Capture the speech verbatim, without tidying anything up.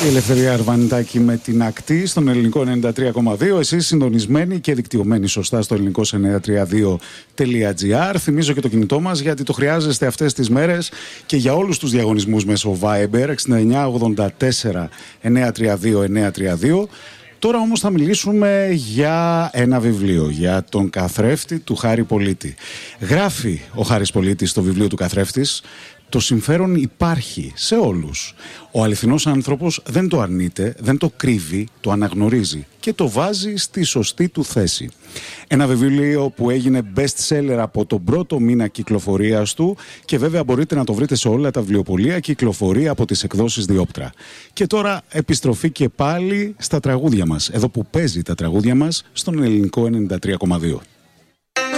Η Ελευθερία Αρβανιτάκη με την ακτή στον ελληνικό ενενήντα τρία κόμμα δύο. Εσείς συντονισμένοι και δικτυωμένοι σωστά στο ελληνικό εννιακόσια τριάντα δύο τελεία τζι άρ. Θυμίζω και το κινητό μας γιατί το χρειάζεστε αυτές τις μέρες και για όλους τους διαγωνισμούς μέσω Viber εξήντα εννιά ογδόντα τέσσερα εννιακόσια τριάντα δύο εννιακόσια τριάντα δύο. Τώρα όμως θα μιλήσουμε για ένα βιβλίο, για τον καθρέφτη του Χάρη Πολίτη. Γράφει ο Χάρης Πολίτης στο βιβλίο του Καθρέφτης: το συμφέρον υπάρχει σε όλους. Ο αληθινός άνθρωπος δεν το αρνείται, δεν το κρύβει, το αναγνωρίζει και το βάζει στη σωστή του θέση. Ένα βιβλίο που έγινε best seller από τον πρώτο μήνα κυκλοφορίας του και βέβαια μπορείτε να το βρείτε σε όλα τα βιβλιοπωλεία, κυκλοφορεί από τις εκδόσεις Διόπτρα. Και τώρα επιστροφή και πάλι στα τραγούδια μας, εδώ που παίζει τα τραγούδια μας στον ελληνικό ενενήντα τρία κόμμα δύο.